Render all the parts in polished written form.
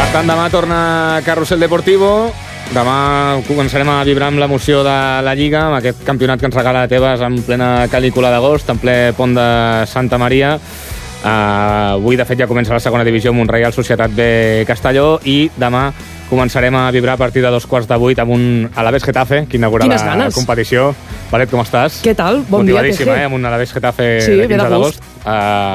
Per tant, demà torna Carrusel Deportivo. Demà començarem a vibrar amb l'emoció de la Lliga, amb aquest campionat que ens regala Tebas en plena canícula d'agost, en ple pont de Santa Maria. Avui, de fet, ja comença la segona divisió amb un Reial Societat B Castelló i demà començarem a vibrar a partir de 7:45 amb un Alavés Getafe, que inaugura la competició. Palet, com estàs? Què tal? Bon dia, Motivadíssima, amb un Alavés Getafe de 15 d'agost a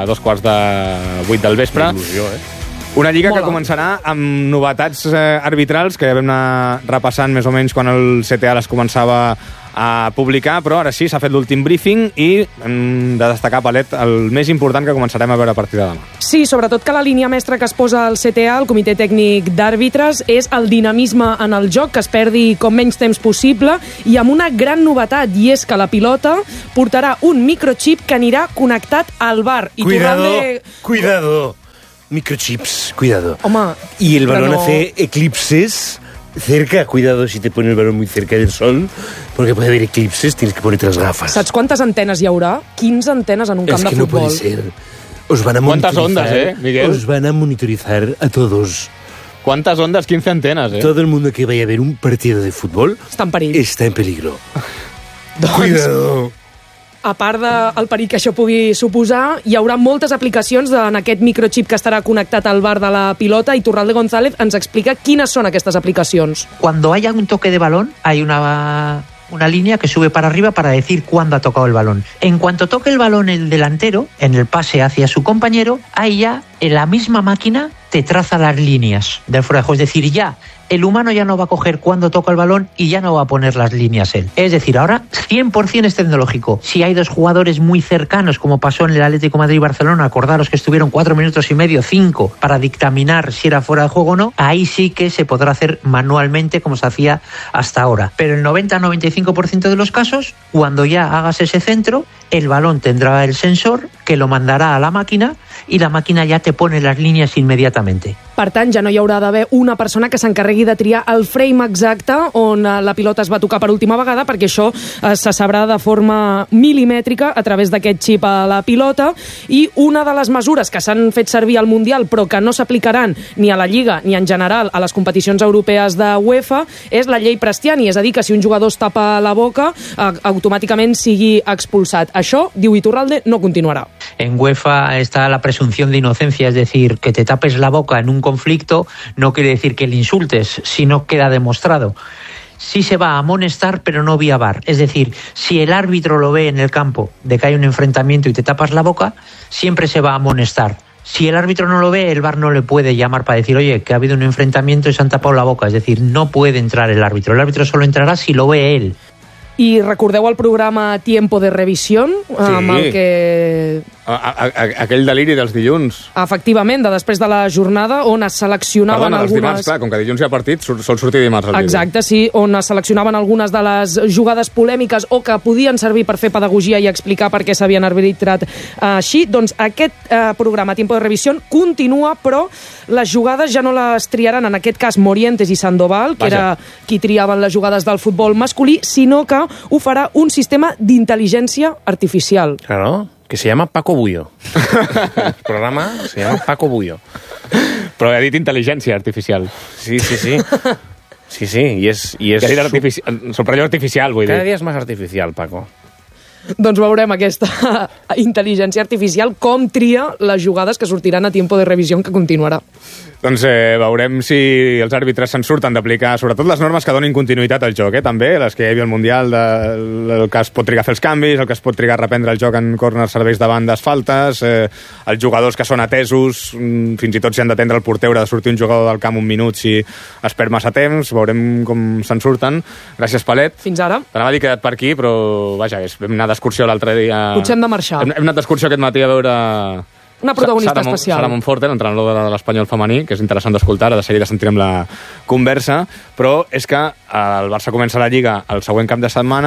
7:45 del vespre. Il·lusió, Una lliga que començarà amb novetats arbitrals que vam anar repassant més o menys quan el CTA les començava a publicar, però ara sí, s'ha fet l'últim briefing i hem de destacar, Palet, el més important que començarem a veure a partir de demà. Sí, sobretot que la línia mestra que es posa el CTA, el Comitè Tècnic d'Àrbitres, és el dinamisme en el joc, que es perdi com menys temps possible, i amb una gran novetat, i és que la pilota portarà un microchip que anirà connectat al VAR. Cuidado. Microchips, cuidado. Home, y el balón hace eclipses cerca. Cuidado si te pone el balón muy cerca del sol, porque puede haber eclipses, tienes que ponerte las gafas. Saps quantes antenes hi haurà? 15 antenes en un camp de futbol. Es que no puede ser. Os van a ¿Cuántas ondas, Miguel? Os van a monitorizar a todos. ¿Cuántas ondas? 15 antenas, Todo el mundo que vaya a ver un partido de fútbol està en perill. Está en peligro. Cuidado. A part del perill que això pugui suposar, hi haurà moltes aplicacions en aquest microchip que estarà connectat al VAR de la pilota, i Iturralde González ens explica quines són aquestes aplicacions. Cuando haya un toque de balón, hay una línea que sube para arriba para decir cuándo ha tocado el balón. En cuanto toque el balón el delantero, en el pase hacia su compañero, ahí ya en la misma máquina te traza las líneas del fuera de juego. Es decir, ya el humano ya no va a coger cuando toca el balón y ya no va a poner las líneas él. Es decir, ahora 100% es tecnológico. Si hay dos jugadores muy cercanos, como pasó en el Atlético Madrid y Barcelona, acordaros que estuvieron 4 minutos y medio, 5, para dictaminar si era fuera de juego o no, ahí sí que se podrá hacer manualmente como se hacía hasta ahora. Pero el 90-95% de los casos, cuando ya hagas ese centro, el balón tendrá el sensor que lo mandarà a la màquina i la màquina ja te pone les línies immediatamente. Per tant, ja no hi haurà d'haver una persona que s'encarregui de triar el frame exacte on la pilota es va tocar per última vegada, perquè això se sabrà de forma milimètrica a través d'aquest xip a la pilota. I una de les mesures que s'han fet servir al Mundial però que no s'aplicaran ni a la Lliga ni en general a les competicions europees de UEFA és la llei Prestiani, és a dir, que si un jugador es tapa la boca automàticament sigui expulsat. Això, diu Iturralde, no continuarà. En UEFA está la presunción de inocencia, es decir, que te tapes la boca en un conflicto no quiere decir que le insultes, sino queda demostrado. Sí se va a amonestar, pero no vía VAR. Es decir, si el árbitro lo ve en el campo de que hay un enfrentamiento y te tapas la boca, siempre se va a amonestar. Si el árbitro no lo ve, el VAR no le puede llamar para decir, oye, que ha habido un enfrentamiento y se han tapado la boca. Es decir, no puede entrar el árbitro. El árbitro solo entrará si lo ve él. I recordeu el programa Tiempo de Revisión? Amb el que... Aquell deliri dels dilluns. Efectivament, de després de la jornada, on es seleccionaven algunes... algunes... dimarts, clar, com que dilluns hi ha partit, sol sortir dimarts el vídeo. Exacte, sí, on es seleccionaven algunes de les jugades polèmiques o que podien servir per fer pedagogia i explicar per què s'havien arbitrat així. Doncs aquest programa Tiempo de Revisión continua, però les jugades ja no les triaran, en aquest cas, Morientes i Sandoval, que era qui triaven les jugades del futbol masculí, sinó que ho farà un sistema d'intel·ligència artificial. Claro, que se llama Paco Bullo. El programa se llama Paco Bullo. Però ha dit intel·ligència artificial. Sí. Sí, i és... Sorprelló artificial, vull dir. Cada dia és més artificial, Paco. Doncs veurem aquesta intel·ligència artificial com tria les jugades que sortiran a Tiempo de Revisión, que continuarà. Doncs veurem si els àrbitres se'n surten d'aplicar sobretot les normes que donin continuïtat al joc, també, les que hi havia al Mundial, el que es pot trigar a fer els canvis, el que es pot trigar a reprendre el joc en corners, serveis de bandes, faltes, els jugadors que són atesos, fins i tot si han d'atendre el porter haurà de sortir un jugador del camp un minut si es perd massa temps, veurem com se'n surten. Gràcies, Palet. Fins ara. T'anava a dir quedat per aquí, però vaja, vam anar d'excursió l'altre dia. Potser hem de marxar. Hem anat d'excursió aquest matí a veure... Una protagonista especial. Sara Monforte, l'entrenador de l'Espanyol femení, que és interessant d'escoltar, de seguida sentirem la conversa, però és que el Barça comença la Lliga el següent cap de setmana,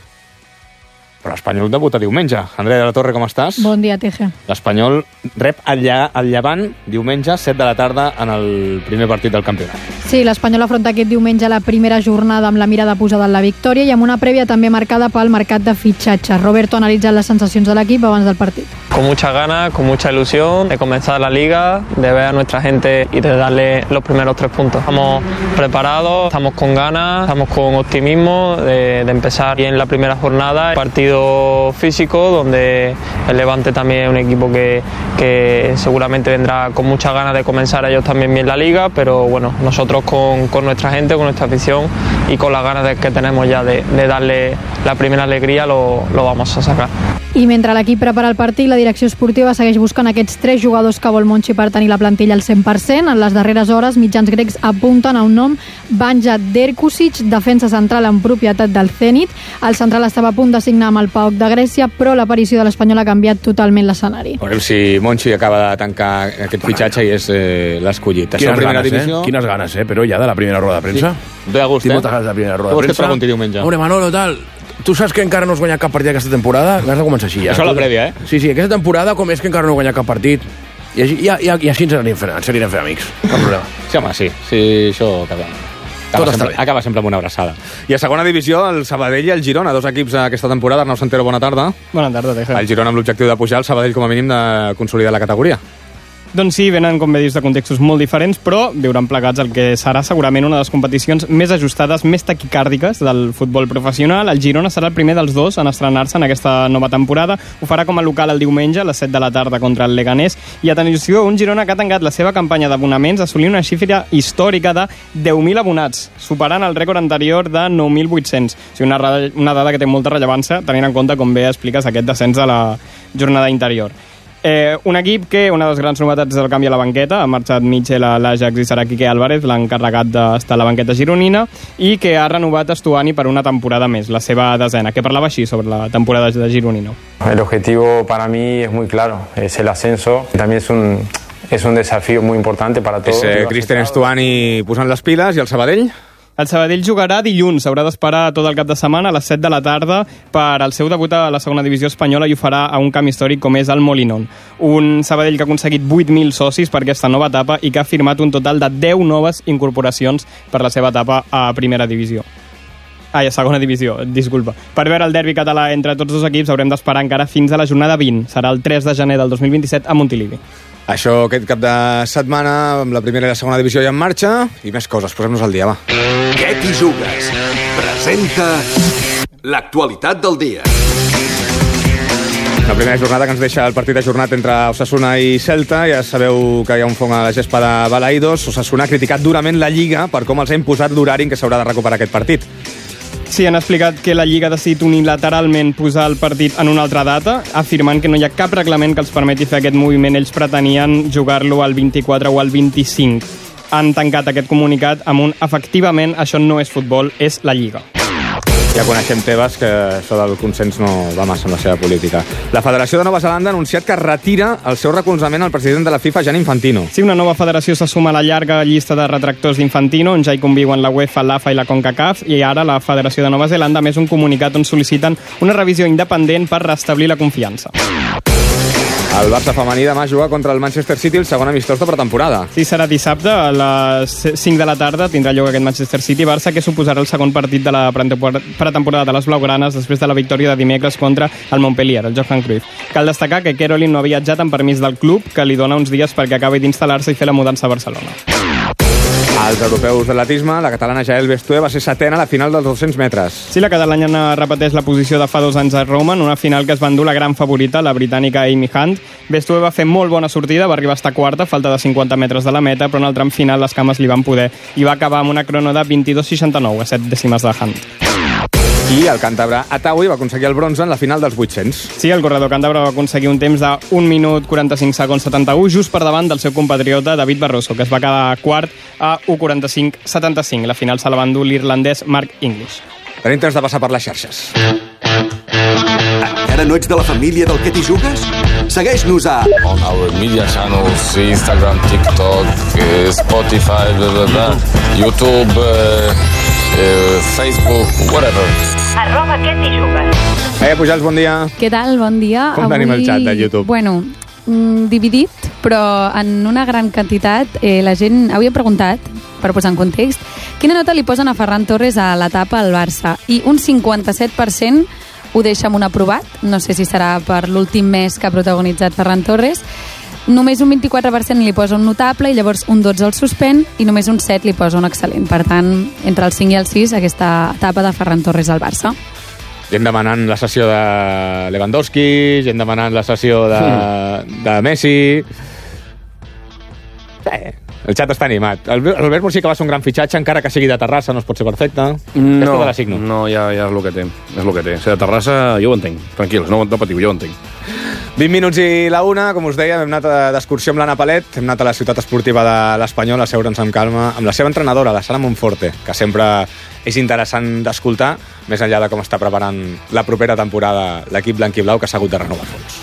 però l'Espanyol debuta diumenge. Andrea de la Torre, com estàs? Bon dia, TG. L'Espanyol rep el Llevant diumenge, 7 de la tarda, en el primer partit del campionat. Sí, l'Espanyol afronta aquest diumenge la primera jornada amb la mirada posada en la victòria i amb una prèvia també marcada pel mercat de fitxatges. Roberto ha analitzat les sensacions de l'equip abans del partit. muchas ganas, con mucha ilusión de comenzar la liga, de ver a nuestra gente y de darle los primeros 3 puntos. Estamos preparados, estamos con ganas, estamos con optimismo de empezar bien la primera jornada. Partido físico donde el Levante también es un equipo que seguramente vendrá con muchas ganas de comenzar ellos también bien la liga, pero bueno, nosotros con nuestra gente, con nuestra afición y con las ganas que tenemos ya de darle la primera alegría lo vamos a sacar. I mentre l'equip prepara el partit, la direcció esportiva segueix buscant aquests 3 jugadors que vol Monchi per tenir la plantilla al 100%. En les darreres hores, mitjans grecs apunten a un nom, Banja Derkusic, defensa central en propietat del Zenit. El central estava a punt de signar amb el PAOK de Grècia, però l'aparició de l'Espanyol ha canviat totalment l'escenari. Veurem si Monchi acaba de tancar aquest fitxatge i és l'escollit. Quines ganes, però ja de la primera roda de premsa. Doy a gust, Tinc moltes ganes de la primera roda de premsa. Què vols que et pregunti diumenge? Hombre, Manolo, tal... Tu saps que encara no has guanyat cap partit aquesta temporada? Has de començar així ja. Això és la prèvia, Sí, aquesta temporada, com és que encara no he guanyat cap partit, i així ens anirem fent amics. Cap problema. Sí, home, sí, això acaba sempre amb una abraçada. I a segona divisió, el Sabadell i el Girona, 2 equips aquesta temporada. Arnau Santero, bona tarda. Bona tarda, Teja. El Girona amb l'objectiu de pujar, el Sabadell com a mínim de consolidar la categoria. Doncs sí, venen, com bé dius, de contextos molt diferents, però viuran plegats el que serà segurament una de les competicions més ajustades, més taquicàrdiques del futbol professional. El Girona serà el primer dels 2 en estrenar-se en aquesta nova temporada. Ho farà com a local el diumenge a les 7 de la tarda contra el Leganés. I atenció, un Girona que ha tancat la seva campanya d'abonaments assolint una xifra històrica de 10.000 abonats, superant el rècord anterior de 9.800. O sigui, una dada que té molta rellevància, tenint en compte, com bé expliques, aquest descens de la jornada interior. Un equip que una de les grans novetats és el canvi a la banqueta. Ha marxat Mitchell a l'Ajax i serà Quique Álvarez l'encarregat d'estar a la banqueta gironina, i que ha renovat Estuani per una temporada més, la seva 10ª, que parlava així sobre la temporada de Gironino. El objetivo para mí es muy claro, es el ascenso. También es un desafío muy importante para todos. Cristian Estuani posant les piles, i el Sabadell? El Sabadell jugarà dilluns, haurà d'esperar tot el cap de setmana a les 7 de la tarda per al seu debut a la segona divisió espanyola, i ho farà a un camp històric com és el Molinón. Un Sabadell que ha aconseguit 8.000 socis per aquesta nova etapa i que ha firmat un total de 10 noves incorporacions per la seva etapa a primera divisió. A segona divisió, disculpa. Per veure el derbi català entre tots 2 equips haurem d'esperar encara fins a la jornada 20. Serà el 3 de gener del 2027 a Montilivi. Això aquest cap de setmana, amb la primera i la segona divisió ja en marxa, i més coses, posem-nos al dia, va. Què t'hi jugues? Presenta l'actualitat del dia. La primera jornada que ens deixa el partit ajornat entre Osasuna i Celta. Ja sabeu que hi ha un fong a la gespa de Balaïdos. Osasuna ha criticat durament la Lliga per com els ha imposat l'horari en què s'haurà de recuperar aquest partit. Sí, han explicat que la Lliga ha decidit unilateralment posar el partit en una altra data, afirmant que no hi ha cap reglament que els permeti fer aquest moviment. Ells pretenien jugar-lo al 24 o al 25. Han tancat aquest comunicat amb un efectivament, això no és futbol, és la Lliga. Ja coneixem Tebas, que això del consens no va massa amb la seva política. La Federació de Nova Zelanda ha anunciat que retira el seu recolzament al president de la FIFA, Gianni Infantino. Sí, una nova federació se suma a la llarga llista de retractors d'Infantino, on ja hi conviuen la UEFA, l'AFA i la CONCACAF, i ara la Federació de Nova Zelanda ha més un comunicat on sol·liciten una revisió independent per restablir la confiança. El Barça femení demà juga contra el Manchester City, el segon amistós de pretemporada. Sí, serà dissabte a les 5 de la tarda, tindrà lloc aquest Manchester City-Barça, que suposarà el segon partit de la pretemporada de les blaugranes després de la victòria de dimecres contra el Montpellier, el Johan Cruyff. Cal destacar que Caroline no ha viatjat amb permís del club, que li dona uns dies perquè acabi d'instal·lar-se i fer la mudança a Barcelona. Als europeus d'atletisme, la catalana Jael Bestué va ser setena a la final dels 200 metres. Sí, la catalana repeteix la posició de fa 2 anys a Roma, en una final que es va endur la gran favorita, la britànica Amy Hunt. Bestué va fer molt bona sortida, va arribar a estar quarta, falta de 50 metres de la meta, però en el tram final les cames li van poder i va acabar amb una crono de 22,69, a 7 dècimes de Hunt. I el càntabre Atawi va aconseguir el bronze en la final dels 800. Sí, el corredor càntabre va aconseguir un temps de 1 minut 45 segons 71, just per davant del seu compatriota David Barroso, que es va quedar quart a 1:45.75. La final se la va endur l'irlandès Mark English. Tenim temps de passar per les xarxes. Encara no ets de la família del Que t'hi jugues? Segueix-nos a... On our media channels, Instagram, TikTok, Spotify, blah, blah, blah, YouTube, Facebook, whatever. @Que t'hi jugues. Pujals, bon dia. Què tal? Bon dia. Com tenim el xat de YouTube? Bueno, dividit, però en una gran quantitat. La gent avui ha preguntat, per posar en context, quina nota li posen a Ferran Torres a l'etapa al Barça, i un 57% ho deixa amb un aprovat, no sé si serà per l'últim mes que ha protagonitzat Ferran Torres. Només un 24% li posa un notable i llavors un 12 el suspèn i només un 7 li posa un excel·lent. Per tant, entre el 5 i el 6, aquesta etapa de Ferran Torres al Barça. Gent demanant la sessió de Lewandowski, gent demanant la sessió de Messi... El xat està animat. Albert Murcia que va ser un gran fitxatge, encara que sigui de Terrassa, no es pot ser perfecte. No, ja és el que té. És el que té. Ser de Terrassa, jo ho entenc. Tranquils, no patiu, jo ho entenc. 20 minuts i la una, com us dèiem, hem anat d'excursió amb l'Anna Palet, hem anat a la ciutat esportiva de l'Espanyol a seure'ns amb calma amb la seva entrenadora, la Sara Monforte, que sempre és interessant d'escoltar, més enllà de com està preparant la propera temporada l'equip blanc i blau, que s'ha hagut de renovar fons.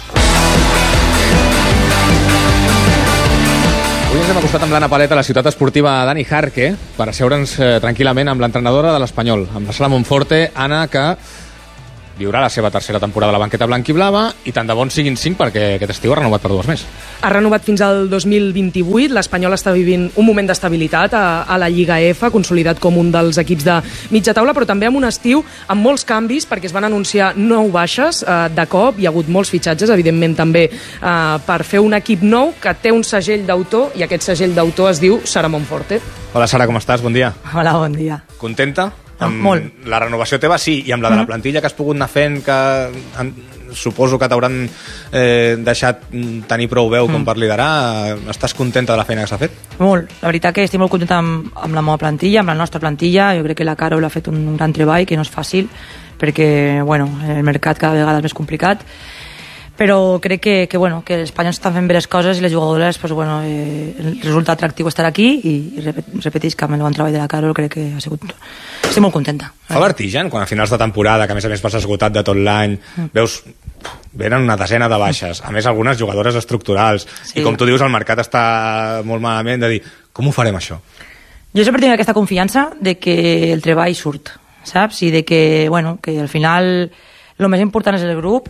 Avui ens hem acostat amb l'Anna Palet a la ciutat esportiva Dani Jarque per asseure'ns tranquil·lament amb l'entrenadora de l'Espanyol, amb la Sara Monforte. Anna, que viurà la seva tercera temporada a la banqueta blanquiblava i tant de bon siguin 5 perquè aquest estiu ha renovat per 2 més. Ha renovat fins al 2028. L'Espanyol està vivint un moment d'estabilitat a la Lliga F, consolidat com un dels equips de mitja taula, però també amb un estiu amb molts canvis perquè es van anunciar 9 baixes de cop. Hi ha hagut molts fitxatges, evidentment també per fer un equip nou que té un segell d'autor i aquest segell d'autor es diu Sara Monforte. Hola Sara, com estàs? Bon dia. Hola, bon dia. Contenta? Molt. La renovació teva sí, i amb la de la plantilla que has pogut anar fent, que suposo que t'hauran deixat tenir prou veu com per liderar, estàs contenta de la feina que s'ha fet? Molt, la veritat que estic molt contenta amb la meva plantilla, amb la nostra plantilla. Jo crec que la Carol ha fet un gran treball, que no és fàcil, perquè bueno, el mercat cada vegada és més complicat, però crec que l'Espanyol estan fent bé les coses i les jugadores, resulta atractiu estar aquí i repeteix que amb el bon treball de la Carol crec que ha sigut... Estic molt contenta. Fa vertigen quan a finals de temporada, que a més vas esgotat de tot l'any, veus, venen una desena de baixes, a més algunes jugadores estructurals, i com tu dius el mercat està molt malament, de dir, com ho farem això? Jo sempre tinc aquesta confiança de que el treball surt, saps? I de que, que al final el més important és el grup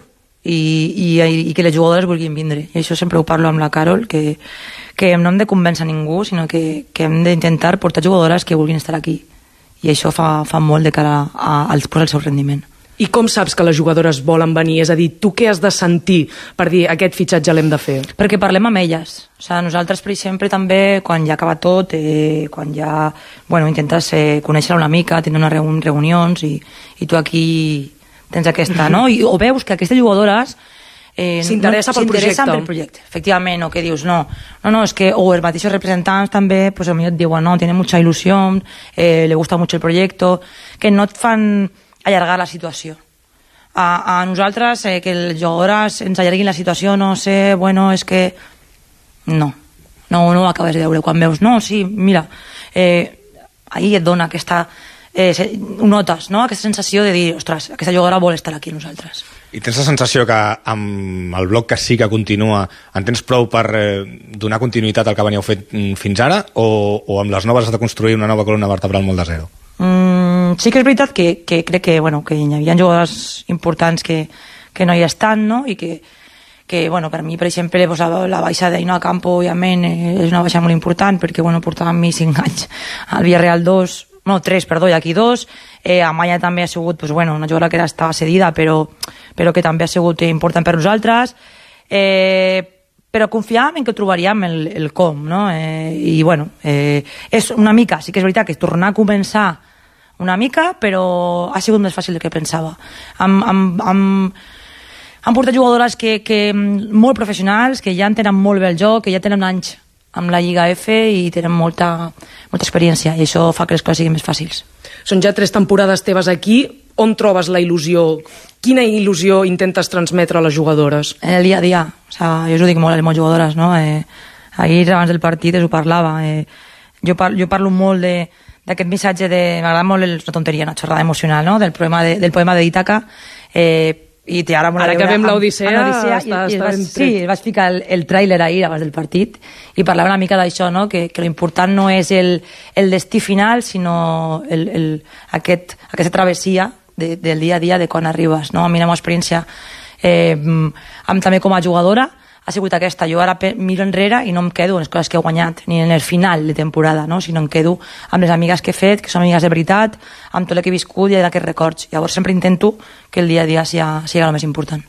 i que les jugadores vulguin vindre. I això sempre ho parlo amb la Carol, que no hem de convèncer ningú, sinó que hem d'intentar portar jugadores que vulguin estar aquí. I això fa molt de cara al seu rendiment. I com saps que les jugadores volen venir? És a dir, tu què has de sentir per dir aquest fitxatge l'hem de fer? Perquè parlem amb elles. O sigui, nosaltres, per exemple, també, quan ja acaba tot, quan ja intentes conèixer una mica, tindre unes reunions, i tu aquí tens aquesta, no? O veus que aquestes jugadores s'interessen pel projecte. Efectivament, o que dius, no, és que, o els mateixos representants també, pues a mi et diuen, no, tiene mucha ilusión, le gusta mucho el proyecto, que no et fan allargar la situació. A nosaltres, que les jugadores ens allarguin la situació, no sé, és que... No ho acabes de veure. Quan veus, no, sí, mira, ahir et dona aquesta... ho notes, no? Aquesta sensació de dir, ostres, aquesta jugadora vol estar aquí amb nosaltres. I tens la sensació que amb el bloc que sí que continua en tens prou per donar continuïtat al que veníeu fet fins ara, o amb les noves has de construir una nova columna vertebral molt de zero? Sí que és veritat que crec que hi havia jugadors importants que no hi estan, no? I que per mi, per exemple, la baixa d'Ainoa Campo, òbviament, és una baixa molt important, perquè portava amb mi 5 anys al Villarreal 3, i aquí 2. Amaya també ha sigut una jugadora que estava cedida, però que també ha sigut important per nosaltres. Però confiàvem en que trobaríem el com, no? És una mica, sí que és veritat que tornar a començar una mica, però ha sigut més fàcil del que pensava. Han portat jugadores molt professionals, que ja entenen molt bé el joc, que ja tenen anys amb la Lliga F i tenen molta experiència, i això fa que les coses siguin més fàcils. Són ja 3 temporades teves aquí. On trobes la il·lusió? Quina il·lusió intentes transmetre a les jugadores? En el dia a dia. Jo us ho dic molt a les meves jugadores, no? Ahir, abans del partit, ho parlava. Jo parlo molt d'aquest missatge m'agrada molt una tonteria, una xorrada emocional, no? Del poema d'Ítaca, i ara que vem l'Odissea vaig ficar el tràiler ahir abans del partit i parlava una mica d'això, no? Que l'important no és el destí final, sinó aquesta travessia del dia a dia de quan arribes, no? A mi la meva experiència també com a jugadora ha sigut aquesta. Jo ara miro enrere i no em quedo en les coses que he guanyat, ni en el final de temporada, no? Sinó em quedo amb les amigues que he fet, que són amigues de veritat, amb tot el que he viscut i d'aquests records. Llavors sempre intento que el dia a dia sigui el més important.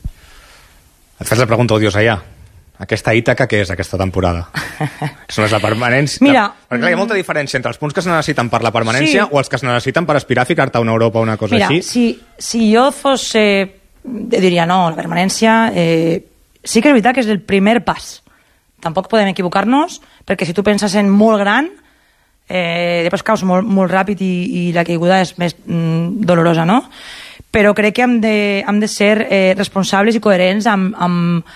Et fas la pregunta odiosa ja. Aquesta Ítaca, què és aquesta temporada? Són la permanència? Mira... Perquè clar, hi ha molta diferència entre els punts que es necessiten per la permanència o els que es necessiten per aspirar a ficar-te a una Europa o una cosa així. Mira, si jo fos... diria, no, la permanència... sí que és veritat que és el primer pas. Tampoc podem equivocar-nos, perquè si tu penses en molt gran, després caus molt ràpid i la caiguda és més dolorosa, no? Però crec que hem de ser responsables i coherents amb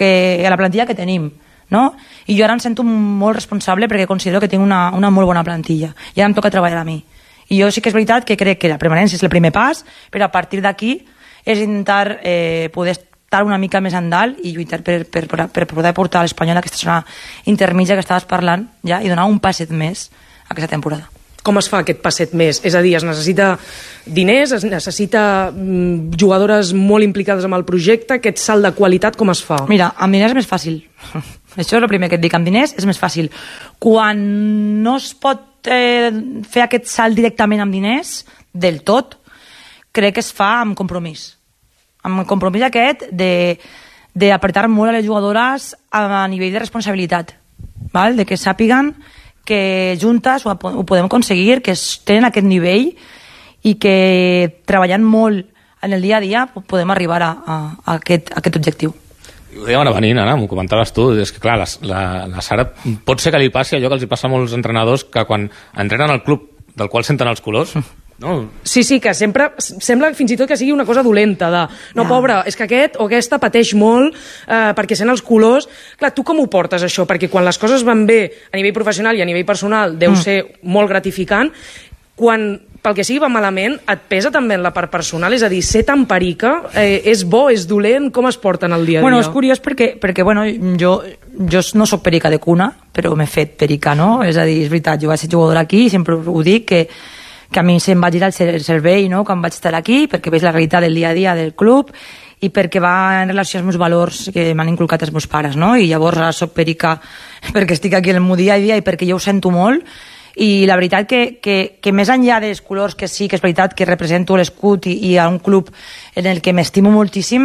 la plantilla que tenim, no? I jo ara em sento molt responsable perquè considero que tinc una molt bona plantilla i ara em toca treballar a mi. I jo sí que és veritat que crec que la permanència és el primer pas, però a partir d'aquí és intentar poder estar una mica més endalt i lluitar per poder portar l'Espanyol a aquesta zona intermitja que estaves parlant ja i donar un passet més a aquesta temporada. Com es fa aquest passet més? És a dir, es necessita diners, es necessita jugadores molt implicades amb el projecte, aquest salt de qualitat com es fa? Mira, amb diners és més fàcil. Això és el primer que et dic, amb diners és més fàcil. Quan no es pot fer aquest salt directament amb diners, del tot, crec que es fa amb compromís. Amb el compromís aquest d'apretar molt a les jugadores a nivell de responsabilitat, val? De que sàpiguen que juntes ho podem aconseguir, que tenen aquest nivell i que treballant molt en el dia a dia podem arribar a aquest objectiu. Ho dèiem ara venint, Anna, m'ho comentaves tu, és que clar, la Sara pot ser que li passi allò que els hi passa a molts entrenadors que quan entrenen al club del qual senten els colors... No. Sí, que sempre sembla fins i tot que sigui una cosa dolenta de, no, pobra, és que aquest o aquesta pateix molt perquè sent els colors. Clar, tu com ho portes això? Perquè quan les coses van bé a nivell professional i a nivell personal deu ser molt gratificant, quan pel que sigui va malament et pesa també en la part personal, és a dir, ser tan perica és bo, és dolent, com es porten el dia a dia? Bueno, és curiós perquè bueno, jo no soc perica de cuna, però m'he fet perica, no? És a dir, és veritat, jo vaig ser jugadora aquí i sempre ho dic que a mi se'm va girar el cervell, no?, quan vaig estar aquí, perquè veig la realitat del dia a dia del club i perquè va en relació als meus valors que m'han inculcat els meus pares, no? I llavors ara soc perica perquè estic aquí en el meu dia a dia i perquè jo ho sento molt. I la veritat que més enllà dels colors, que sí que és veritat que represento l'escut i a un club en el que m'estimo moltíssim,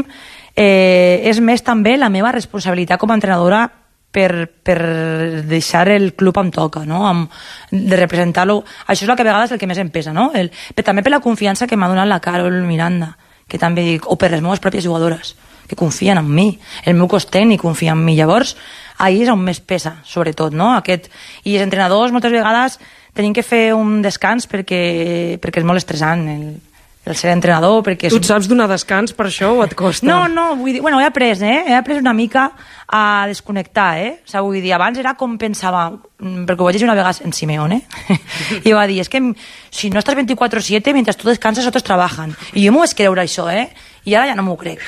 és més també la meva responsabilitat com a entrenadora per deixar el club on toca, no? De representar-lo. Això és el que a vegades el que més em pesa, no? Però també per la confiança que m'ha donat la Carol Miranda, que també dic, o per les meves pròpies jugadores, que confien en mi, el meu cos tècnic confia en mi. Llavors, ahir és on més pesa, sobretot, no? I els entrenadors moltes vegades tenim que fer un descans perquè és molt estressant el ser entrenador, perquè... Tu et saps donar descans per això o et costa? No, vull dir... Bueno, he après una mica a desconnectar, O sigui, vull dir, abans era com pensava, perquè ho vaig llegir una vegada en Simeone, i va dir, és que si no estàs 24/7, mentre tu descanses, otros trabajan. I jo m'ho vaig creure, això, I ara ja no m'ho crec.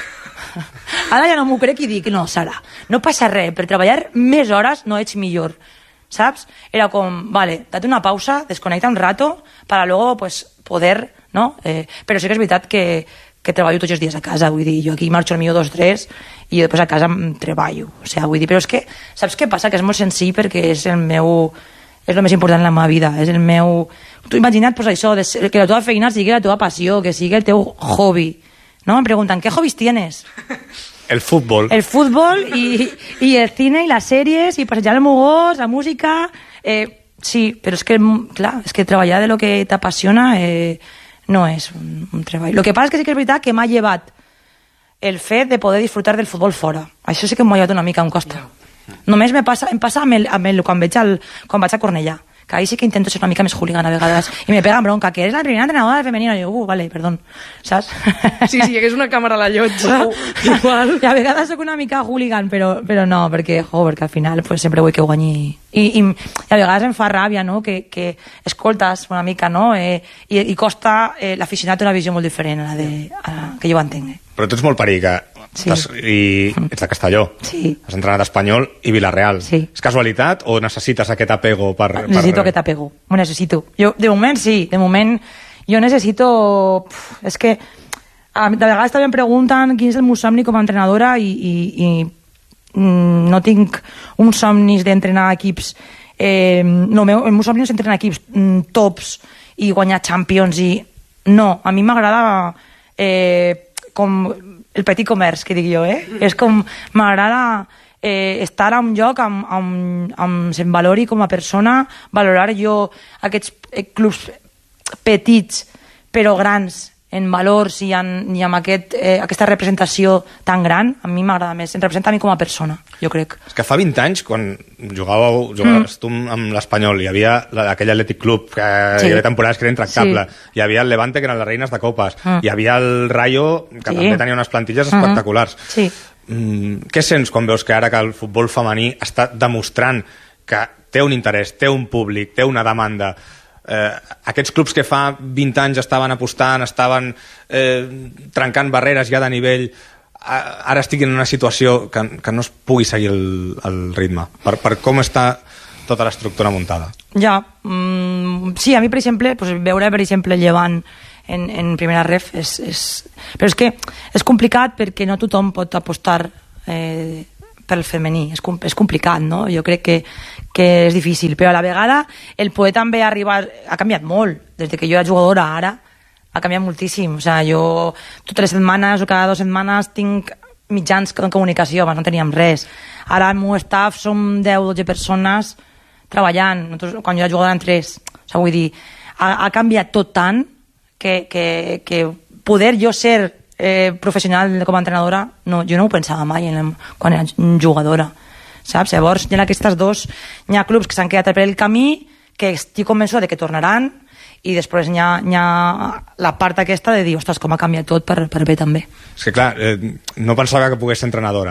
Ara ja no m'ho crec i dic, no, Sara, no passa res, per treballar més hores no ets millor, saps? Era com, vale, date una pausa, desconecta un rato, para luego, pues, poder... No? Però sí que és veritat que treballo tots els dies a casa, vull dir, jo aquí marxo el millor 2-3 i després a casa treballo, o sigui, vull dir, però és que saps què passa? Que és molt senzill perquè és el més important en la meva vida, és el meu... Tu imagina't, pues això, que la teva feina sigui la teva passió, que sigui el teu hobby, no? Em pregunten, ¿qué hobbies tienes? El fútbol. El fútbol i el cine i les sèries i passejar el meu gos, la música... Sí, però és que, clar, és que treballar de lo que t'apassiona no és un treball. El que passa és que sí que és veritat que m'ha llevat el fet de poder disfrutar del futbol fora. Això sí que m'ha llevat una mica, em costa. Només em passa quan vaig a Cornellà, que ahí sí que intento ser una mica més hooligan a vegades, i me pegan bronca, que eres la primera entrenadora femenina, i jo, vale, perdón, saps? Sí, hi hagués una càmera a la llotja, igual. I a vegades soc una mica hooligan, però no, perquè al final pues, sempre vull que guanyi. I a vegades em fa ràbia, no?, que escoltes una mica, no?, i costa, l'aficionat té una visió molt diferent a la que jo entenc. Però tu ets molt perica. Sí. I ets de Castelló. Sí. Has entrenat Espanyol i Villarreal. Sí. És casualitat o necessites aquest apego per... Necessito aquest apego, ho necessito. Jo, de moment sí, de moment jo necessito... És que de vegades també em pregunten quin és el meu somni com a entrenadora i no tinc uns somnis d'entrenar equips els meus somnis d'entrenar equips tops i guanyar Champions i no, a mi m'agrada com el petit comerç, que dic jo, és com m'agrada estar a un lloc amb se'm valori com a persona, valorar jo aquests clubs petits però grans en valors i amb aquesta representació tan gran, a mi m'agrada més, em representa a mi com a persona, jo crec. És que fa 20 anys, quan jugaves tu amb l'Espanyol, hi havia aquell Atlètic Club, que hi havia temporades que era intractable, hi havia el Levante, que eren les reines de copes, hi havia el Rayo, que també tenia unes plantilles espectaculars. Què sents quan veus que ara que el futbol femení està demostrant que té un interès, té un públic, té una demanda? Aquests clubs que fa 20 anys estaven apostant, estaven trencant barreres ja de nivell, ara estiguin en una situació que no es pugui seguir el ritme, per com està tota l'estructura muntada. Ja, sí, a mi, per exemple, veure, per exemple, Llevant en primera ref però és que és complicat perquè no tothom pot apostar pel femení, és complicat, no? Jo crec que és difícil, però a la vegada el poder també arribar ha canviat molt, des que jo era jugadora ara ha canviat moltíssim, o sigui, jo totes les setmanes o cada 2 setmanes tinc mitjans de comunicació, abans no teníem res, ara el meu staff som 10-12 persones treballant, nosaltres, quan jo era jugadora en 3, o sigui, vull dir, ha canviat tot tant que poder jo ser professional com a entrenadora, no, jo no ho pensava mai quan era jugadora, saps? Llavors hi ha aquestes dos, hi ha clubs que s'han quedat per el camí, que estic convençuda de que tornaran, i després hi ha la part aquesta de dir, ostres, com ha canviat tot per bé també. És que clar, no pensava que pogués ser entrenadora.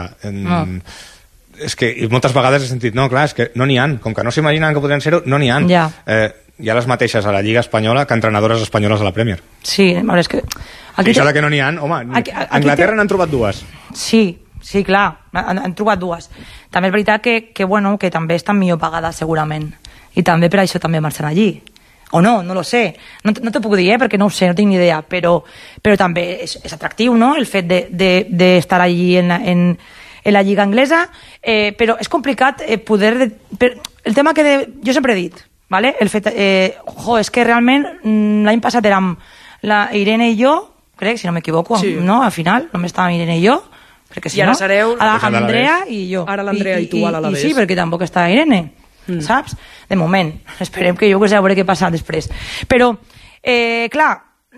És que moltes vegades he sentit, no, clar, és que no n'hi ha, com que no s'imaginen que podrien ser-ho, no n'hi ha. Hi ha les mateixes a la Lliga Espanyola que entrenadores espanyoles a la Premier. Sí, és que... I això que no n'hi ha, home, a Anglaterra n'han trobat 2. Sí, clar, han trobat 2. També és veritat que també estan millor pagades segurament, i també per això també marxen allí. O no lo sé, no t'ho puc dir, perquè no ho sé, no tinc ni idea, però també és atractiu, no?, el fet d'estar allí en la Lliga anglesa, però és complicat poder... El tema que jo sempre he dit, ¿vale? El fet, és que realment l'any passat érem la Irene i jo, crec, si no m'equivoco, no? Al final, només estàvem Irene i jo, perquè si I ara no, sereu... l'Andrea i jo. Ara l'Andrea i tu a l'Alavés. I sí, perquè tampoc està Irene, saps? De moment. Esperem que jo que sé a veure què passa després. Però, clar,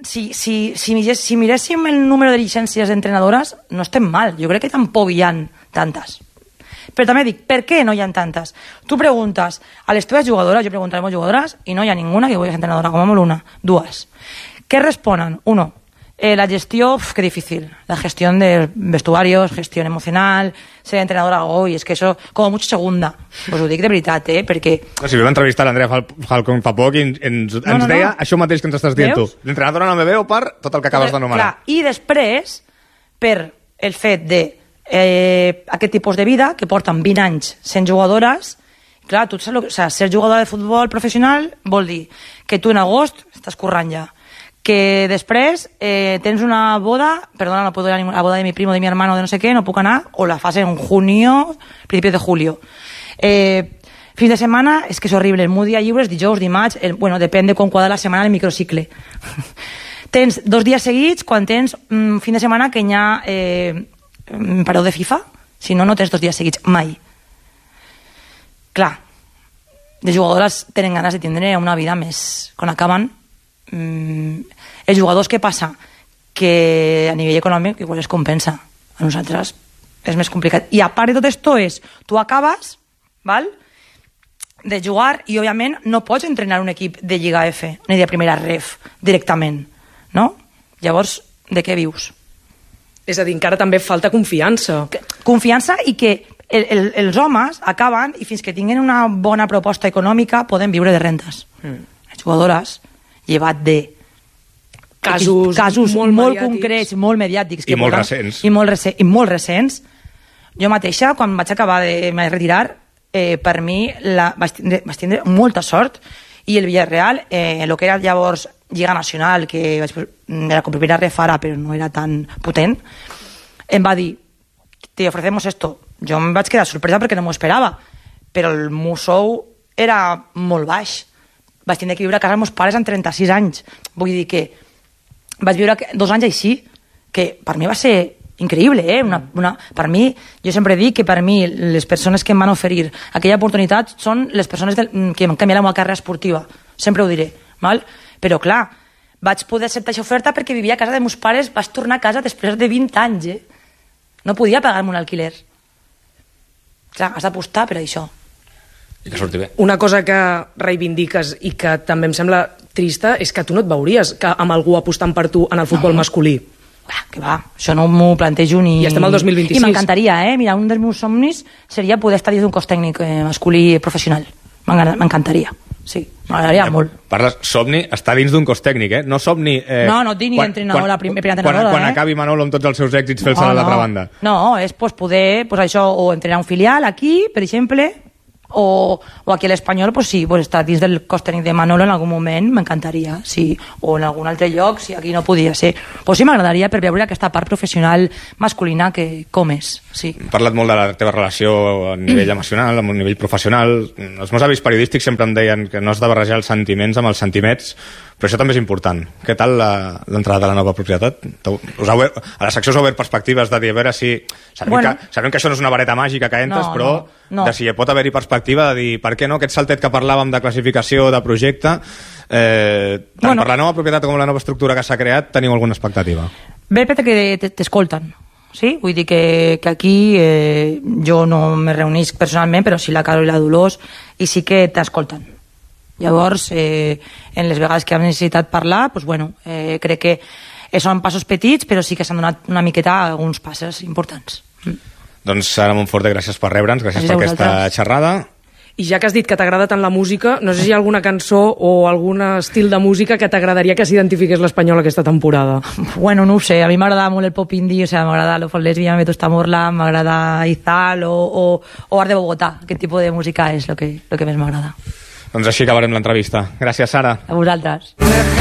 si miréssim el número de llicències d'entrenadores, no estem mal. Jo crec que tampoc hi ha tantes. Però també dic, per què no hi ha tantes? Tu preguntes a les teves jugadores, jo pregunto a les meves jugadores, i no hi ha ninguna que vulgui ser entrenadora, com a molt una. 2. Què responen? 1. La gestió, qué difícil. La gestión de vestuarios, gestión emocional, ser entrenadora, es que eso, como mucho segunda. Pues ho dic de veritat, perquè... Si vam entrevistar l'Andrea Falcón fa poc i ens deia això mateix que ens estàs dient tu. L'entrenadora no me veu per tot el que acabes d'anomenar. I després, per el fet de aquest tipus de vida, que porten 20 anys sent jugadores, clar, tu saps, ser jugadora de futbol professional vol dir que tu en agost estàs currant ja, que després tens una boda, perdona, no puedo ir a la boda de mi primo, de mi hermano, de no sé qué, no puc anar, o la fas en junio, principios de julio. Fins de setmana, és que és horrible, el meu dia lliure és dijous, dimarts, bueno, depèn de com quadra la setmana el microcicle. Tens 2 dies seguits quan tens fin de setmana que hi ha paró de FIFA, si no, no tens 2 dies seguits, mai. Clar, de jugadores tenen ganes de tindre una vida més, quan acaben. Els jugadors, què passa? Que a nivell econòmic igual es compensa, a nosaltres és més complicat, i a part de tot esto és, tu acabes, val?, de jugar i òbviament no pots entrenar un equip de Lliga F ni de primera ref directament, no? Llavors, de què vius? És a dir, encara també falta confiança. Confiança, i que els homes acaben i fins que tinguin una bona proposta econòmica poden viure de rentes. Les jugadores, llevat de casos molt concrets, molt mediàtics i molt recents. I molt recents. Jo mateixa, quan vaig acabar de retirar, per mi vaig tindre molta sort, i el Villarreal, el que era llavors Lliga Nacional, que era com primera ref ara, però no era tan potent, em va dir, te ofrecemos esto, jo em vaig quedar sorpresa perquè no m'ho esperava, però el meu sou era molt baix. Vaig tenir que viure a casa dels meus pares amb 36 anys. Vull dir que vaig viure 2 anys així, que per mi va ser increïble, per mi, jo sempre dic que per mi les persones que em van oferir aquella oportunitat són les persones que em canviaran la meva carrera esportiva, sempre ho diré, val? Però clar, vaig poder acceptar aquesta oferta perquè vivia a casa de meus pares, vaig tornar a casa després de 20 anys, no podia pagar-me un alquiler. Clar, has d'apostar per això. I que surti bé. Una cosa que reivindiques i que també em sembla trista és que tu no et veuries amb algú apostant per tu en el futbol masculí. Que va, això no m'ho plantejo ni... I estem al 2026. I m'encantaria, Mira, un dels meus somnis seria poder estar dins d'un cos tècnic masculí professional. M'encantaria, sí, m'agradaria molt. Parles, somni, està dins d'un cos tècnic, no somni... No et dic ni entrenador, la primera entrenadora. Quan acabi Manolo amb tots els seus èxits fer-se a l'altra banda. No, és poder, això, o entrenar un filial aquí, per exemple, o aquí a l'Espanyol, sí, estar dins del cos tècnic de Manolo en algun moment, m'encantaria, sí, o en algun altre lloc, si aquí no podia ser. Sí, m'agradaria per veure aquesta part professional masculina que com és, sí. He parlat molt de la teva relació a nivell emocional, a nivell professional. Els meus avis periodístics sempre em deien que no has de barrejar els sentiments amb els sentiments, però això també és important. Què tal l'entrada de la nova propietat? A la secció us heu obert perspectives de dir, a veure si... Sabem que això no és una vareta màgica que entres, però de si pot haver-hi perspectiva de dir, per què no, aquest saltet que parlàvem de classificació, de projecte, tant per la nova propietat com la nova estructura que s'ha creat, teniu alguna expectativa? Bé, perquè t'escolten. Sí? Vull dir que aquí jo no me reunisc personalment, però sí la Carol i la Dolors, i sí que t'escolten. Llavors, en les vegades que hem necessitat parlar, crec que són passos petits, però sí que s'han donat una miqueta alguns passos importants. Doncs Sara Monforte, gràcies per rebre'ns, gràcies per aquesta xerrada. I ja que has dit que t'agrada tant la música, no sé si hi ha alguna cançó o algun estil de música que t'agradaria que s'identifiqués l'Espanyol aquesta temporada. Bueno, no ho sé, a mi m'agrada molt el pop indie, o sea, m'agrada Lo Font Lesbia, Me Tosta Morla, m'agrada Izal o Art de Bogotà. Aquest tipus de música és el que més m'agrada. Doncs així acabarem l'entrevista. Gràcies, Sara. A vosaltres.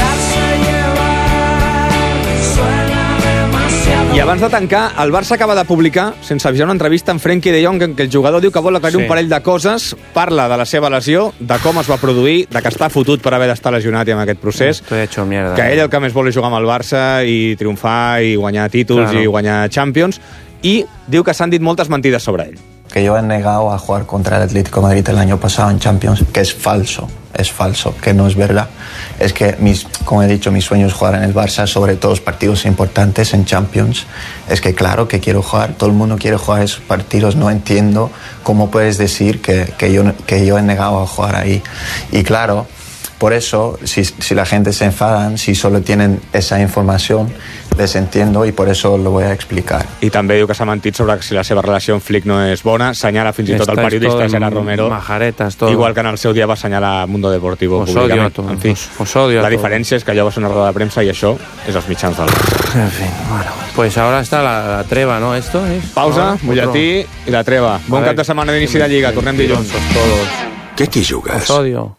I abans de tancar, el Barça acaba de publicar, sense avisar, una entrevista amb Frenkie de Jong en què el jugador diu que vol aclarir un parell de coses, parla de la seva lesió, de com es va produir, de que està fotut per haver d'estar lesionat i en aquest procés, que ell el que més vol és jugar amb el Barça i triomfar i guanyar títols i guanyar Champions, i diu que s'han dit moltes mentides sobre ell. Que yo he negado a jugar contra el Atlético de Madrid el año pasado en Champions, que es falso, que no es verdad. Es que, como he dicho, mi sueño es jugar en el Barça, sobre todo los partidos importantes en Champions. Es que claro que quiero jugar, todo el mundo quiere jugar esos partidos, no entiendo cómo puedes decir que yo he negado a jugar ahí. Y claro, por eso, si la gente se enfadan, si solo tienen esa información, les entiendo y por eso lo voy a explicar. I també diu que s'ha mentit sobre si la seva relació amb Flick no és bona, senyala fins i tot el periodista Gerard Romero, majaretas, todo. Igual que en el seu dia va assenyalar Mundo Deportivo públicament. En fi, la diferència és que allò va ser una roda de premsa i això és els mitjans del Barça. En fin, bueno, pues ahora está la treva, ¿no? Esto es... Pausa, butlletí i la treva. Bon cap de setmana d'inici de Lliga, tornem dilluns. Què t'hi jugues? Os odio.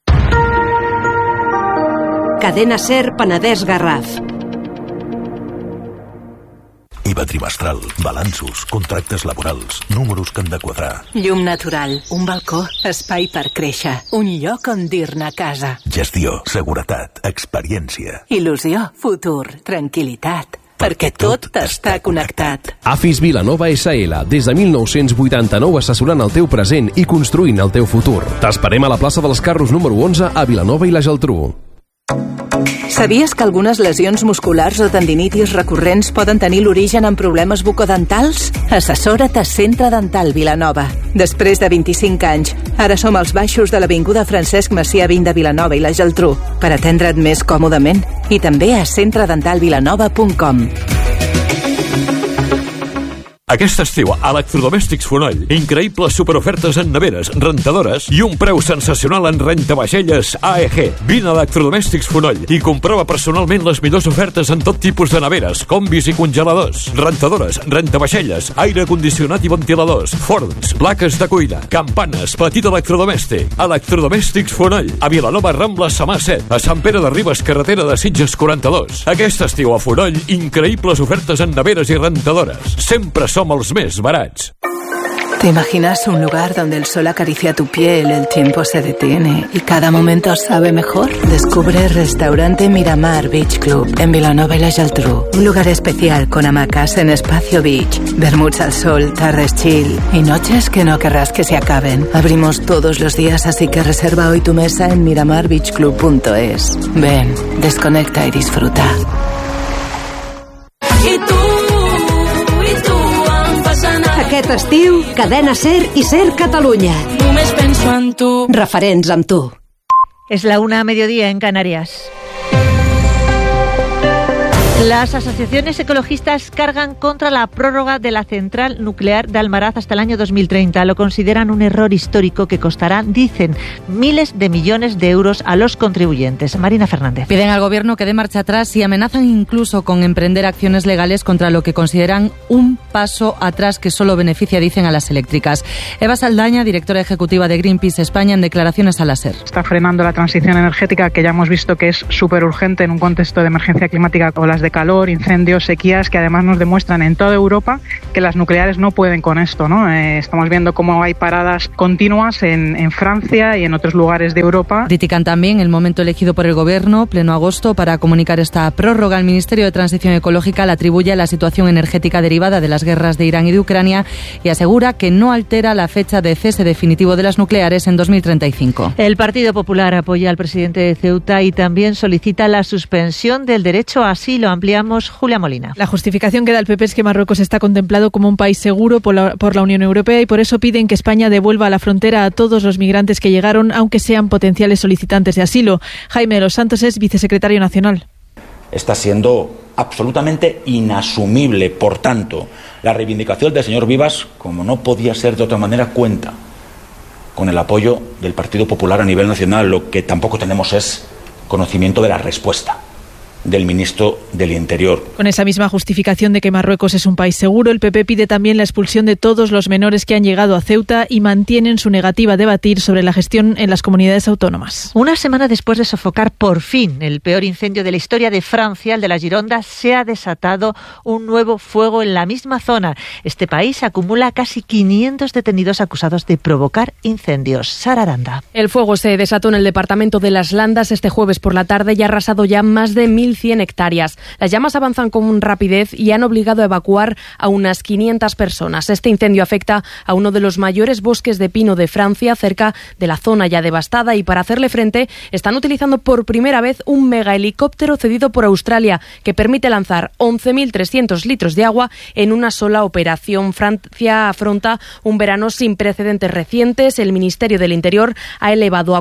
Cadena SER Penedès Garraf. IVA trimestral, balanços, contractes laborals, números que han de quadrar. Llum natural, un balcó, espai per créixer, un lloc on dir-ne casa. Gestió, seguretat, experiència. Il·lusió, futur, tranquil·litat. Perquè tot està connectat. AFIS Vilanova SL, des de 1989 assessorant el teu present i construint el teu futur. T'esperem a la plaça dels Carros número 11 a Vilanova i la Geltrú. Sabies que algunes lesions musculars o tendinitis recurrents poden tenir l'origen en problemes bucodentals? Assessora't a Centre Dental Vilanova. Després de 25 anys, ara som als baixos de l'Avinguda Francesc Macià 20 de Vilanova i la Geltrú, per atendre't més còmodament. I també a centredentalvilanova.com. Aquest estiu, Electrodomèstics Fonoll. Increïbles superofertes en neveres, rentadores i un preu sensacional en rentavaixelles AEG. Vine a Electrodomèstics Fonoll i comprova personalment les millors ofertes en tot tipus de neveres, combis i congeladors, rentadores, rentavaixelles, aire condicionat i ventiladors, forns, plaques de cuina, campanes, petit electrodomèstic. Electrodomèstics Fonoll. A Vilanova, Rambla, Samà 7. A Sant Pere de Ribes, carretera de Sitges 42. Aquest estiu a Fonoll, increïbles ofertes en neveres i rentadores. Sempre som els més barats. ¿Te imaginas un lugar donde el sol acaricia tu piel, el tiempo se detiene y cada momento sabe mejor? Descubre Restaurante Miramar Beach Club en Vilanova y la Geltrú. Un lugar especial con hamacas en Espacio Beach, vermuts al sol, tardes chill y noches que no querrás que se acaben. Abrimos todos los días, así que reserva hoy tu mesa en miramarbeachclub.es. Ven, desconecta y disfruta. Aquest estiu, Cadena SER i SER Catalunya. Només penso en tu. Referents amb tu. Es la 1:00 mediodía en Canarias. Las asociaciones ecologistas cargan contra la prórroga de la central nuclear de Almaraz hasta el año 2030. Lo consideran un error histórico que costará, dicen, miles de millones de euros a los contribuyentes. Marina Fernández. Piden al gobierno que dé marcha atrás y amenazan incluso con emprender acciones legales contra lo que consideran un paso atrás que solo beneficia, dicen, a las eléctricas. Eva Saldaña, directora ejecutiva de Greenpeace España, en declaraciones a la SER. Está frenando la transición energética, que ya hemos visto que es súper urgente en un contexto de emergencia climática, olas de calor, incendios, sequías, que además nos demuestran en toda Europa que las nucleares no pueden con esto, ¿no? Estamos viendo cómo hay paradas continuas en Francia y en otros lugares de Europa. Critican también el momento elegido por el gobierno, pleno agosto, para comunicar esta prórroga. El Ministerio de Transición Ecológica la atribuye a la situación energética derivada de las guerras de Irán y de Ucrania y asegura que no altera la fecha de cese definitivo de las nucleares en 2035. El Partido Popular apoya al presidente de Ceuta y también solicita la suspensión del derecho a asilo. Ampliamos Julia Molina. La justificación que da el PP es que Marruecos está contemplado como un país seguro por la Unión Europea y por eso piden que España devuelva a la frontera a todos los migrantes que llegaron, aunque sean potenciales solicitantes de asilo. Jaime de los Santos es vicesecretario nacional. Está siendo absolutamente inasumible, por tanto, la reivindicación del señor Vivas, como no podía ser de otra manera, cuenta con el apoyo del Partido Popular a nivel nacional. Lo que tampoco tenemos es conocimiento de la respuesta del ministro del Interior. Con esa misma justificación de que Marruecos es un país seguro, el PP pide también la expulsión de todos los menores que han llegado a Ceuta y mantienen su negativa a debatir sobre la gestión en las comunidades autónomas. Una semana después de sofocar por fin el peor incendio de la historia de Francia, el de la Gironda, se ha desatado un nuevo fuego en la misma zona. Este país acumula casi 500 detenidos acusados de provocar incendios. Sara Aranda. El fuego se desató en el departamento de Las Landas este jueves por la tarde y ha arrasado ya más de 1.100 hectáreas. Las llamas avanzan con rapidez y han obligado a evacuar a unas 500 personas. Este incendio afecta a uno de los mayores bosques de pino de Francia, cerca de la zona ya devastada, y para hacerle frente están utilizando por primera vez un megahelicóptero cedido por Australia que permite lanzar 11.300 litros de agua en una sola operación. Francia afronta un verano sin precedentes recientes. El Ministerio del Interior ha elevado a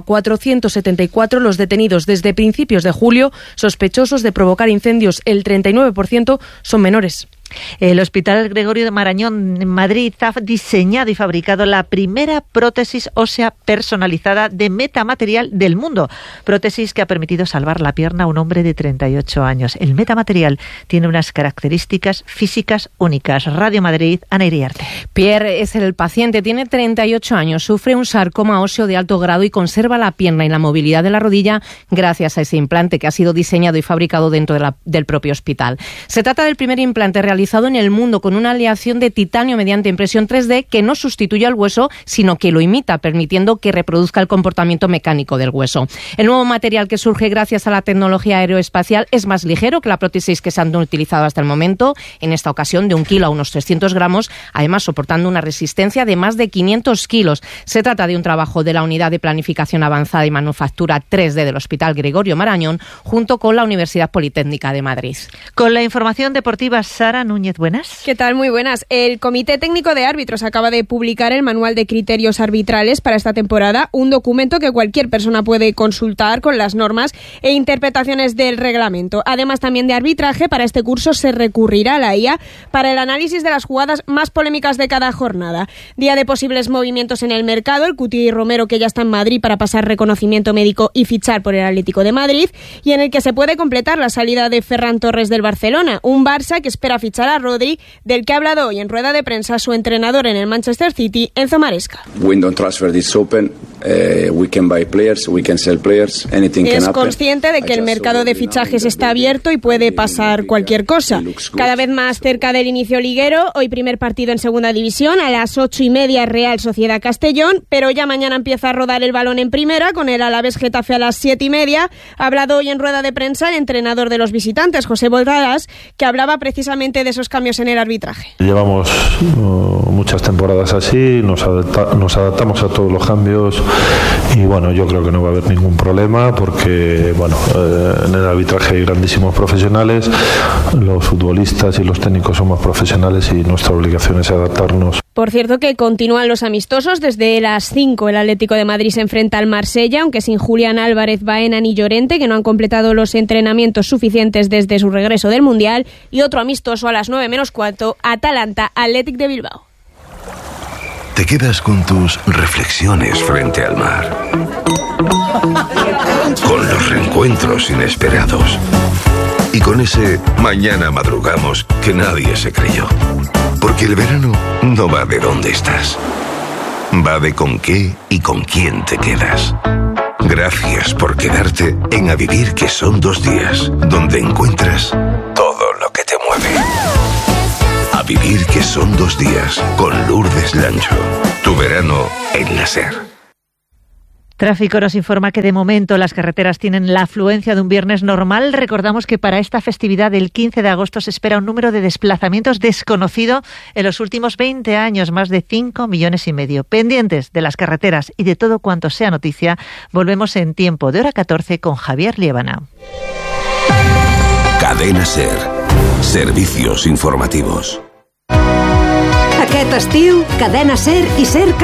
474 los detenidos desde principios de julio, sospechosos de provocar incendios. El 39% son menores. El Hospital Gregorio de Marañón en Madrid ha diseñado y fabricado la primera prótesis ósea personalizada de metamaterial del mundo. Prótesis que ha permitido salvar la pierna a un hombre de 38 años. El metamaterial tiene unas características físicas únicas. Radio Madrid, Ana Iriarte. Pierre es el paciente, tiene 38 años, sufre un sarcoma óseo de alto grado y conserva la pierna y la movilidad de la rodilla gracias a ese implante que ha sido diseñado y fabricado dentro del propio hospital. Se trata del primer implante realizado en el mundo con una aleación de titanio mediante impresión 3D que no sustituye al hueso, sino que lo imita, permitiendo que reproduzca el comportamiento mecánico del hueso. El nuevo material, que surge gracias a la tecnología aeroespacial, es más ligero que la prótesis que se han utilizado hasta el momento, en esta ocasión de 1 kilo a unos 300 gramos, además soportando una resistencia de más de 500 kilos. Se trata de un trabajo de la Unidad de Planificación Avanzada y Manufactura 3D del Hospital Gregorio Marañón, junto con la Universidad Politécnica de Madrid. Con la información deportiva, Sara Núñez, buenas. ¿Qué tal? Muy buenas. El Comité Técnico de Árbitros acaba de publicar el Manual de Criterios Arbitrales para esta temporada, un documento que cualquier persona puede consultar con las normas e interpretaciones del reglamento. Además, también de arbitraje, para este curso se recurrirá a la IA para el análisis de las jugadas más polémicas de cada jornada. Día de posibles movimientos en el mercado, el Cuti Romero, que ya está en Madrid para pasar reconocimiento médico y fichar por el Atlético de Madrid, y en el que se puede completar la salida de Ferran Torres del Barcelona, un Barça que espera fichar a Rodri, del que ha hablado hoy en rueda de prensa su entrenador en el Manchester City, Enzo Maresca. Window transfer is open We can buy players, we can sell players, anything can Es happen. consciente de que el mercado de fichajes está abierto y puede pasar cualquier cosa. Cada vez más cerca del inicio liguero, hoy primer partido en segunda división, a las 8:30 Real Sociedad Castellón, pero ya mañana empieza a rodar el balón en primera, con el Alavés Getafe a las 7:30. Ha hablado hoy en rueda de prensa el entrenador de los visitantes, José Bordalas, que hablaba precisamente de esos cambios en el arbitraje. Llevamos muchas temporadas así, nos adaptamos a todos los cambios y bueno, yo creo que no va a haber ningún problema porque bueno, en el arbitraje hay grandísimos profesionales, los futbolistas y los técnicos somos profesionales y nuestra obligación es adaptarnos. Por cierto que continúan los amistosos. Desde las 5 el Atlético de Madrid se enfrenta al Marsella, aunque sin Julián Álvarez, Baena ni Llorente, que no han completado los entrenamientos suficientes desde su regreso del Mundial. Y otro amistoso a las 9:15, Atalanta, Athletic de Bilbao. Te quedas con tus reflexiones frente al mar, con los reencuentros inesperados y con ese mañana madrugamos que nadie se creyó. Porque el verano no va de dónde estás, va de con qué y con quién te quedas. Gracias por quedarte en A Vivir, que son 2 días, donde encuentras todo lo que te mueve. A Vivir, que son 2 días, con Lourdes Lancho. Tu verano en la SER. Tráfico nos informa que de momento las carreteras tienen la afluencia de un viernes normal. Recordamos que para esta festividad del 15 de agosto se espera un número de desplazamientos desconocido en los últimos 20 años, más de 5,5 millones. Pendientes de las carreteras y de todo cuanto sea noticia, volvemos en tiempo de hora 14 con Javier Liébana. Cadena SER. Servicios informativos. Aquest estiu, Cadena SER i SER